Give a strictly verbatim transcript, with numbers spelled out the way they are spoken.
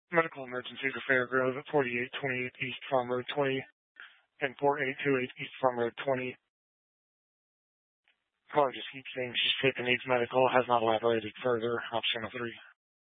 Medical emergencies at Fairgrove at forty-eight twenty-eight East Farm Road twenty and forty-eight twenty-eight East Farm Road twenty. Caller just keeps saying she's sick and needs medical, has not elaborated further. Option three.